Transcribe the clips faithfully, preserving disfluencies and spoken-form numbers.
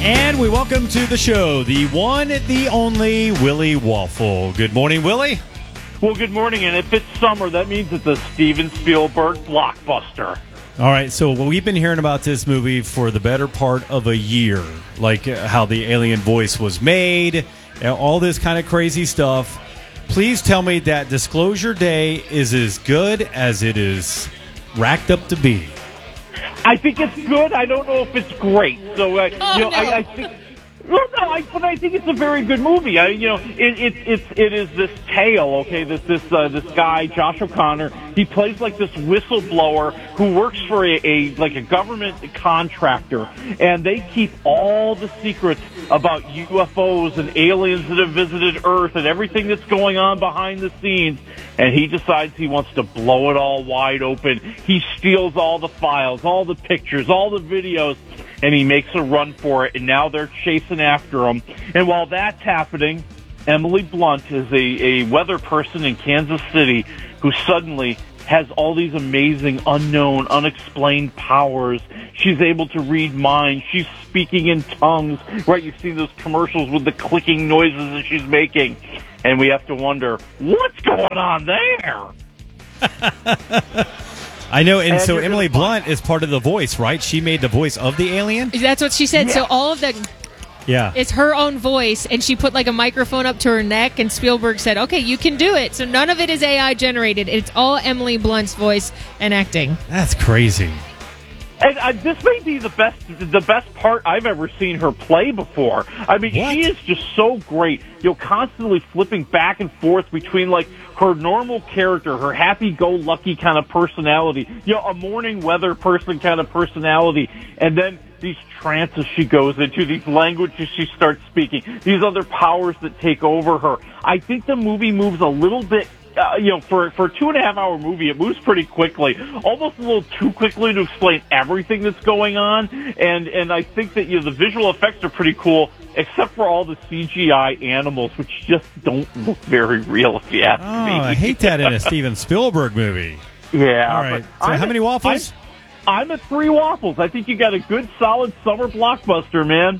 And we welcome to the show the one, the only Willie Waffle. Good morning, Willie. Well, good morning, and if it's summer, that means it's a Steven Spielberg blockbuster. All right, so we've been hearing about this movie for the better part of a year, like uh, how the alien voice was made, uh, all this kind of crazy stuff. Please tell me that Disclosure Day is as good as it is racked up to be. I think it's good. I don't know if it's great. So, uh, oh, you know, no. I, I think. Well, no, I, but I think it's a very good movie. I, you know, it, it, it's it is this tale. Okay, this this uh, this guy Josh O'Connor. He plays like this whistleblower who works for a, a like a government contractor, and they keep all the secrets about U F Os and aliens that have visited Earth and everything that's going on behind the scenes. And he decides he wants to blow it all wide open. He steals all the files, all the pictures, all the videos, and he makes a run for it. And now they're chasing after him. And while that's happening, Emily Blunt is a, a weather person in Kansas City who suddenly has all these amazing, unknown, unexplained powers. She's able to read minds. She's speaking in tongues. Right, you've seen those commercials with the clicking noises that she's making. And we have to wonder, what's going on there? I know, and, and so Emily Emily Blunt is part of the voice, right? She made the voice of the alien? That's what she said. Yeah. So all of the... Yeah. It's her own voice, and she put like a microphone up to her neck, and Spielberg said, okay, you can do it. So none of it is A I generated. It's all Emily Blunt's voice and acting. That's crazy. And uh, this may be the best the best part I've ever seen her play before. I mean, What? she is just so great. You know, constantly flipping back and forth between, like, her normal character, her happy-go-lucky kind of personality, you know, a morning weather person kind of personality, and then these trances she goes into, these languages she starts speaking, these other powers that take over her. I think the movie moves a little bit Uh, you know, for for a two and a half hour movie, it moves pretty quickly, almost a little too quickly to explain everything that's going on. And and I think that, you know, the visual effects are pretty cool, except for all the C G I animals, which just don't look very real, if you ask Oh, me. I hate that in a Steven Spielberg movie. Yeah. All right. but So I'm how at- many waffles? I'm, I'm at three waffles. I think you got a good, solid summer blockbuster, man.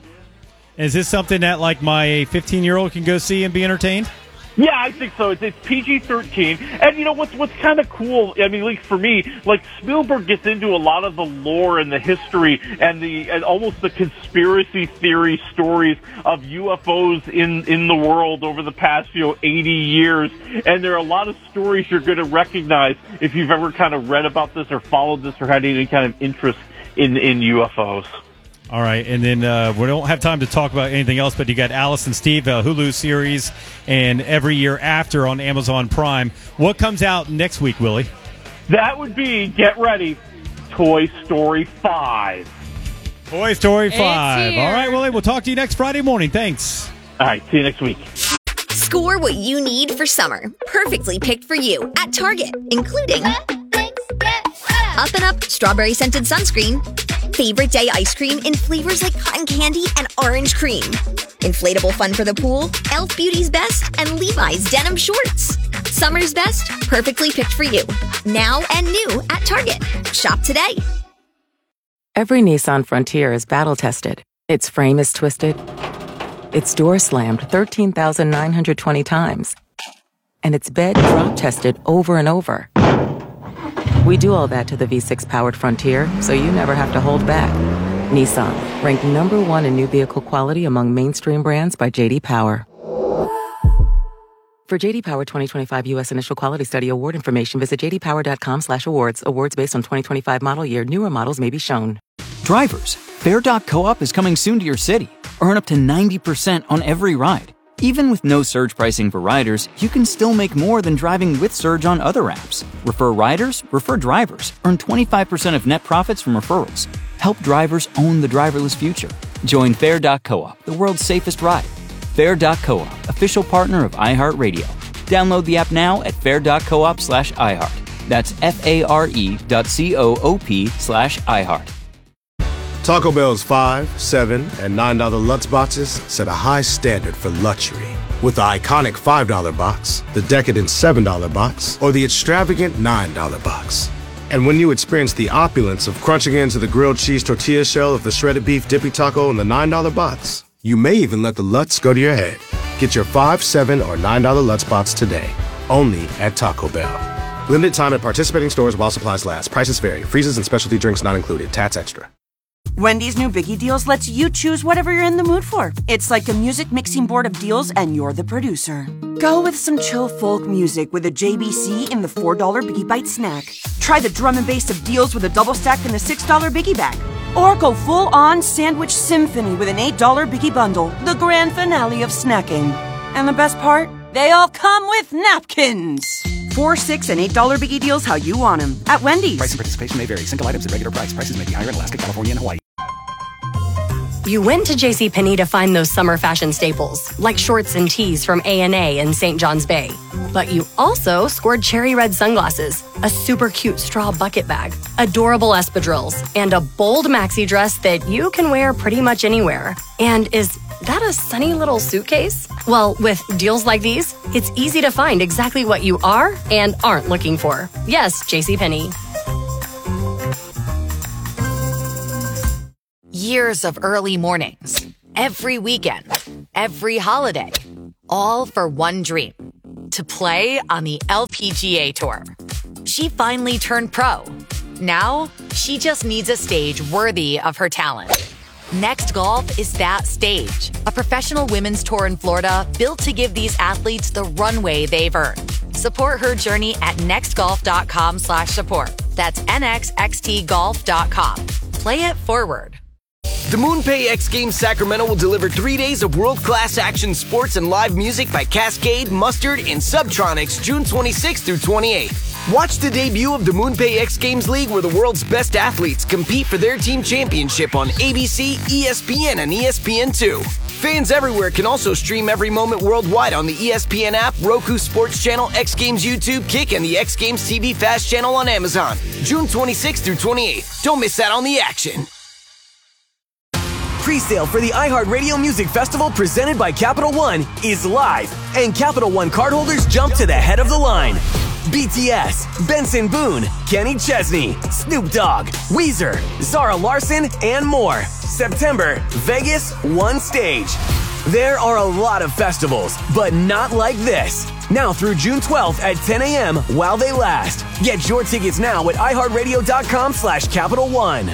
Is this something that, like, my fifteen-year-old can go see and be entertained? Yeah, I think so. It's, it's P G thirteen. And, you know, what's what's kind of cool, I mean, at least for me, like, Spielberg gets into a lot of the lore and the history and the and almost the conspiracy theory stories of U F Os in, in the world over the past, you know, eighty years. And there are a lot of stories you're going to recognize if you've ever kind of read about this or followed this or had any kind of interest in, in U F Os. All right, and then uh, we don't have time to talk about anything else, but you got Alice and Steve, a Hulu series, and Every Year After on Amazon Prime. What comes out next week, Willie? That would be, get ready, Toy Story five. Toy Story It's five. here. All right, Willie, we'll talk to you next Friday morning. Thanks. All right, see you next week. Score what you need for summer. Perfectly picked for you at Target, including Up and Up Strawberry Scented Sunscreen, Favorite Day Ice Cream in flavors like cotton candy and orange cream, Inflatable Fun for the Pool, e l f Beauty's Best, and Levi's Denim Shorts. Summer's best, perfectly picked for you. Now and new at Target. Shop today. Every Nissan Frontier is battle-tested. Its frame is twisted. Its door slammed thirteen thousand nine hundred twenty times. And its bed drop-tested over and over. We do all that to the V six powered Frontier, so you never have to hold back. Nissan, ranked number one in new vehicle quality among mainstream brands by J D Power. For J D Power twenty twenty-five U S Initial Quality Study award information, visit j d power dot com slash awards. Awards based on twenty twenty-five model year. Newer models may be shown. Drivers, Fair dot co-op is coming soon to your city. Earn up to ninety percent on every ride. Even with no surge pricing for riders, you can still make more than driving with surge on other apps. Refer riders, refer drivers. Earn twenty-five percent of net profits from referrals. Help drivers own the driverless future. Join Fair dot co-op, the world's safest ride. Fair dot co-op, official partner of iHeartRadio. Download the app now at fair dot coop slash iHeart. That's F-A-R-E dot C-O-O-P slash iHeart. Taco Bell's five, seven, and nine dollar Lutz boxes set a high standard for luxury. With the iconic five dollar box, the decadent seven dollar box, or the extravagant nine dollar box. And when you experience the opulence of crunching into the grilled cheese tortilla shell of the shredded beef dippy taco in the nine dollar box, you may even let the Lutz go to your head. Get your five, seven, or nine dollar Lutz box today, only at Taco Bell. Limited time at participating stores while supplies last. Prices vary. Freezes and specialty drinks not included. Tats extra. Wendy's new Biggie Deals lets you choose whatever you're in the mood for. It's like a music mixing board of deals, and you're the producer. Go with some chill folk music with a J B C in the four dollar Biggie Bite snack. Try the drum and bass of deals with a double stack in the six dollar Biggie Bag. Or go full-on sandwich symphony with an eight dollar Biggie Bundle, the grand finale of snacking. And the best part? They all come with napkins. Four, six, and eight dollar Biggie Deals how you want them at Wendy's. Price and participation may vary. Single items at regular price. Prices may be higher in Alaska, California, and Hawaii. You went to JCPenney to find those summer fashion staples, like shorts and tees from A and A in Saint John's Bay. But you also scored cherry red sunglasses, a super cute straw bucket bag, adorable espadrilles, and a bold maxi dress that you can wear pretty much anywhere. And is that a sunny little suitcase? Well, with deals like these, it's easy to find exactly what you are and aren't looking for. Yes, JCPenney. Years of early mornings, every weekend, every holiday, all for one dream, to play on the L P G A Tour. She finally turned pro. Now, she just needs a stage worthy of her talent. Next Golf is that stage, a professional women's tour in Florida built to give these athletes the runway they've earned. Support her journey at nextgolf.com slash support. That's N X X T golf dot com. Play it forward. The MoonPay X Games Sacramento will deliver three days of world-class action sports and live music by Cascade, Mustard, and Subtronics June twenty-sixth through twenty-eighth. Watch the debut of the MoonPay X Games League, where the world's best athletes compete for their team championship on A B C, E S P N, and E S P N two. Fans everywhere can also stream every moment worldwide on the E S P N app, Roku Sports Channel, X Games YouTube, Kick, and the X Games T V Fast Channel on Amazon. June twenty-sixth through twenty-eighth. Don't miss out on the action. Pre-sale for the iHeartRadio Music Festival presented by Capital One is live, and Capital One cardholders jump to the head of the line. B T S, Benson Boone, Kenny Chesney, Snoop Dogg, Weezer, Zara Larson, and more. September, Vegas, one stage. There are a lot of festivals, but not like this. Now through June twelfth at ten a.m. while they last. Get your tickets now at iHeartRadio.com slash Capital One.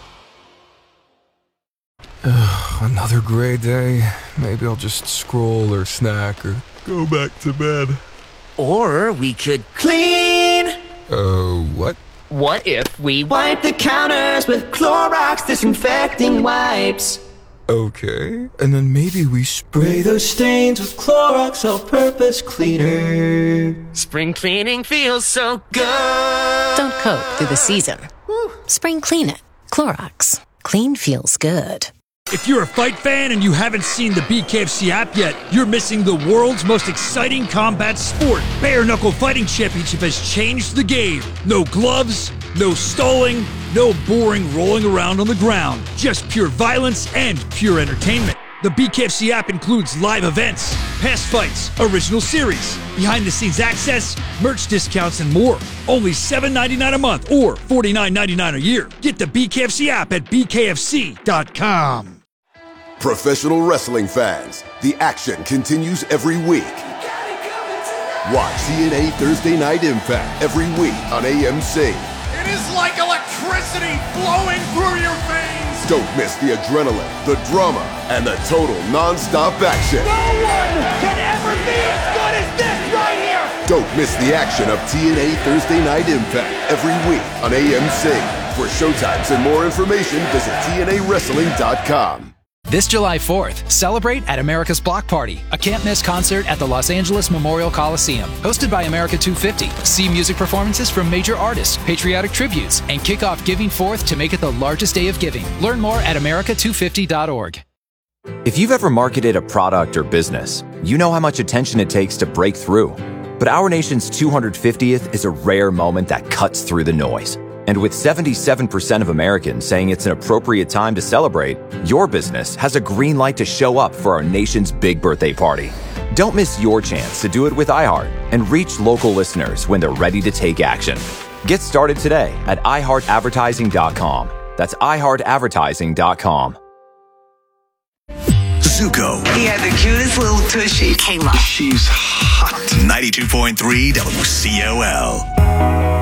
Ugh, another gray day. Maybe I'll just scroll or snack or go back to bed. Or we could clean. Uh, what? What if we wipe the counters with Clorox disinfecting wipes? Okay, and then maybe we spray those stains with Clorox all-purpose cleaner. Spring cleaning feels so good. Don't coat through the season. Woo. Spring clean it. Clorox. Clean feels good. If you're a fight fan and you haven't seen the B K F C app yet, you're missing the world's most exciting combat sport. Bare Knuckle Fighting Championship has changed the game. No gloves, no stalling, no boring rolling around on the ground. Just pure violence and pure entertainment. The B K F C app includes live events, past fights, original series, behind-the-scenes access, merch discounts, and more. Only seven dollars and ninety-nine cents a month or forty-nine dollars and ninety-nine cents a year. Get the B K F C app at B K F C dot com. Professional wrestling fans, the action continues every week. Watch T N A Thursday Night Impact every week on A M C. It is like electricity flowing through your veins. Don't miss the adrenaline, the drama, and the total non-stop action. No one can ever be as good as this right here. Don't miss the action of T N A Thursday Night Impact every week on A M C. For showtimes and more information, visit T N A wrestling dot com. This July fourth, celebrate at America's Block Party, a can't-miss concert at the Los Angeles Memorial Coliseum. Hosted by America two fifty, see music performances from major artists, patriotic tributes, and kick off Giving Fourth to make it the largest day of giving. Learn more at America two fifty dot org. If you've ever marketed a product or business, you know how much attention it takes to break through. But our nation's two hundred fiftieth is a rare moment that cuts through the noise. And with seventy-seven percent of Americans saying it's an appropriate time to celebrate, your business has a green light to show up for our nation's big birthday party. Don't miss your chance to do it with iHeart and reach local listeners when they're ready to take action. Get started today at i heart advertising dot com. That's i heart advertising dot com. Zuko. He had the cutest little tushy. Kayla. She's hot. ninety-two point three W C O L.